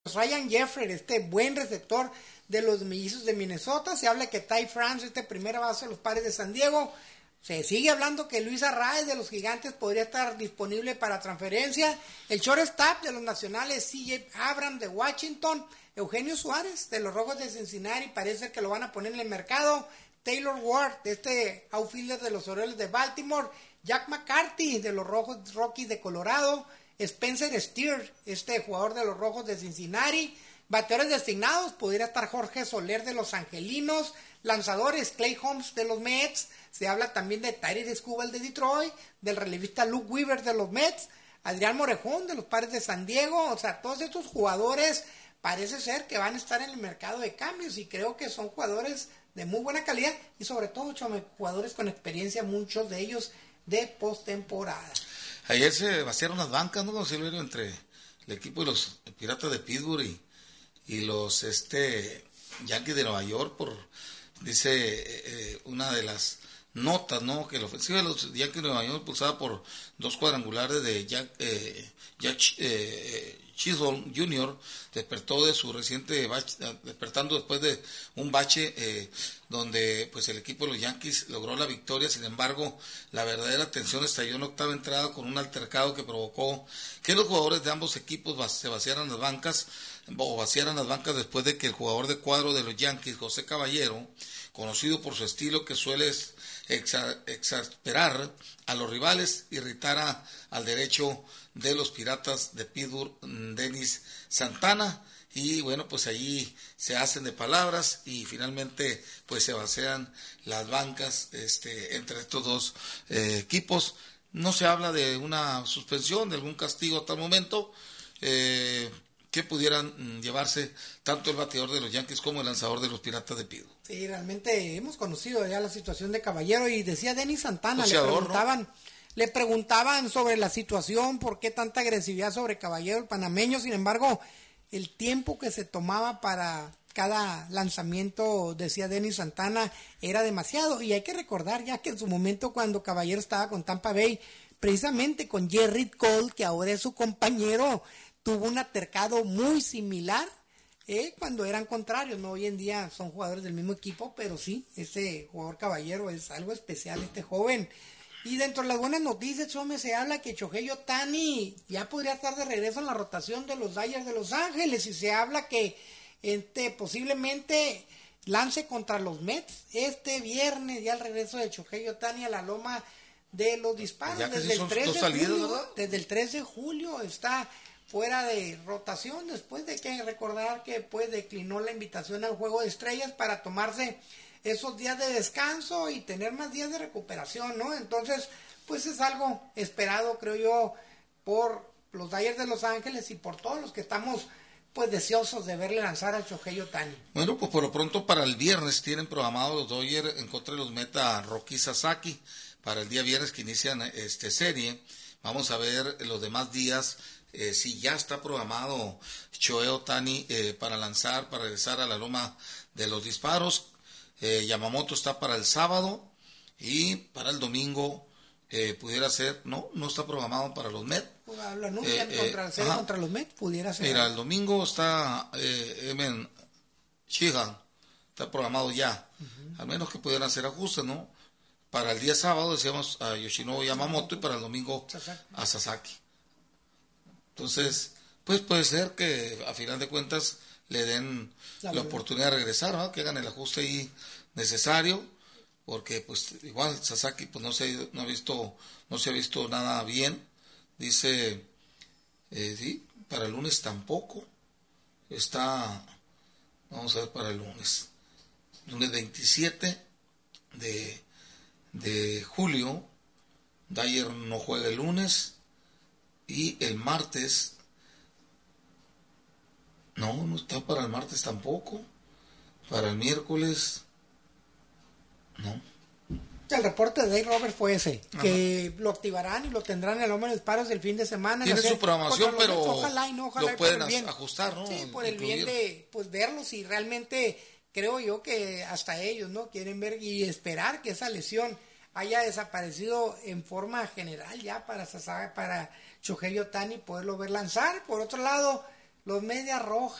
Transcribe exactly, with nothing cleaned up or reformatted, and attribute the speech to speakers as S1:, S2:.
S1: Ryan Jeffrey, este buen receptor de los Mellizos de Minnesota. Se habla que Ty France, este primera base de los Padres de San Diego. Se sigue hablando que Luis Arraez de los Gigantes podría estar disponible para transferencia. El shortstop de los Nacionales, C J Abrams de Washington. Eugenio Suárez de los Rojos de Cincinnati, parece que lo van a poner en el mercado. Taylor Ward, de este outfielder de los Orioles de Baltimore. Jack McCarthy de los Rojos Rockies de Colorado. Spencer Steer, este jugador de los Rojos de Cincinnati. Bateadores designados, pudiera estar Jorge Soler de los Angelinos. Lanzadores, Clay Holmes de los Mets. Se habla también de Tyree Skubal de Detroit, del relevista Luke Weaver de los Mets, Adrián Morejón de los Padres de San Diego. O sea, todos estos jugadores parece ser que van a estar en el mercado de cambios y creo que son jugadores de muy buena calidad y sobre todo chome, jugadores con experiencia, muchos de ellos de postemporada.
S2: Ayer se vaciaron las bancas, ¿no, Silverio? Entre el equipo de los Piratas de Pittsburgh y, y los este Yankees de Nueva York por, dice eh, una de las notas, ¿no? Que la ofensiva de los Yankees de Nueva York, impulsada por dos cuadrangulares de Jack, eh, Jack eh, Chisholm junior, despertó de su reciente bache, despertando después de un bache eh, donde pues el equipo de los Yankees logró la victoria. Sin embargo, la verdadera tensión estalló en la octava entrada con un altercado que provocó que los jugadores de ambos equipos se vaciaran las bancas o vaciaran las bancas después de que el jugador de cuadro de los Yankees, José Caballero, conocido por su estilo que suele exa, exasperar a los rivales, irritara al derecho de los Piratas de Pittsburgh, Denis Santana, y bueno, pues allí se hacen de palabras y finalmente pues se vacían las bancas este, entre estos dos eh, equipos. No se habla de una suspensión, de algún castigo hasta el momento, eh, que pudieran llevarse tanto el bateador de los Yankees como el lanzador de los Piratas de Pittsburgh.
S1: Sí, realmente hemos conocido ya la situación de Caballero y decía Denis Santana,
S2: Oceador,
S1: le preguntaban,
S2: ¿no?
S1: le preguntaban sobre la situación, por qué tanta agresividad sobre Caballero el panameño. Sin embargo, el tiempo que se tomaba para cada lanzamiento, decía Denis Santana, era demasiado. Y hay que recordar ya que en su momento cuando Caballero estaba con Tampa Bay, precisamente con Gerrit Cole, que ahora es su compañero, tuvo un altercado muy similar eh, cuando eran contrarios, ¿no? Hoy en día son jugadores del mismo equipo, pero sí, ese jugador Caballero es algo especial, este joven. Y dentro de las buenas noticias, Chome, se habla que Shohei Ohtani ya podría estar de regreso en la rotación de los Dodgers de Los Ángeles, y se habla que este posiblemente lance contra los Mets este viernes, ya el regreso de Shohei Ohtani a la loma de los disparos.
S2: Ya
S1: desde el tres de
S2: salidas,
S1: julio,
S2: ¿verdad?
S1: desde el tres de julio está fuera de rotación, después de que recordar que pues declinó la invitación al Juego de Estrellas para tomarse esos días de descanso y tener más días de recuperación, ¿no? Entonces, pues es algo esperado, creo yo, por los Dodgers de Los Ángeles y por todos los que estamos pues deseosos de verle lanzar al Shohei Ohtani.
S2: Bueno, pues por lo pronto para el viernes tienen programado los Dodgers en contra de los Mets a Rocky Sasaki para el día viernes que inician este serie. Vamos a ver los demás días eh, si ya está programado Shohei Ohtani eh, para lanzar, para regresar a la loma de los disparos. Eh, Yamamoto está para el sábado y para el domingo eh, pudiera ser, no, no está programado para los Mets.
S1: Lo anuncian eh, contra, eh, serie contra los Mets, pudiera ser.
S2: Mira, el domingo está eh, Emen Sheehan, está programado ya, uh-huh. Al menos que pudieran hacer ajustes, ¿no? Para el día sábado decíamos a Yoshinobu Yamamoto y para el domingo Sasaki. a Sasaki. Entonces, pues puede ser que a final de cuentas le den la, la oportunidad de regresar, ¿no? Que hagan el ajuste ahí necesario, porque pues igual Sasaki pues no se no ha visto no se ha visto nada bien. Dice eh, sí, para el lunes tampoco está, vamos a ver para el lunes lunes veintisiete de de julio. Dyer no juega el lunes y el martes no, no está para el martes tampoco. Para el miércoles, no.
S1: El reporte de Dave Roberts fue ese, ajá, que lo activarán y lo tendrán en el hombre de disparos del fin de semana.
S2: Tiene su programación, pero
S1: Mets, ojalá y no, ojalá
S2: lo pueden
S1: bien,
S2: ajustar, ¿no?
S1: Sí, por el Incluir. bien de pues verlos y realmente creo yo que hasta ellos, ¿no? Quieren ver y esperar que esa lesión haya desaparecido en forma general ya para para Shohei Ohtani poderlo ver lanzar. Por otro lado, los Medias Rojas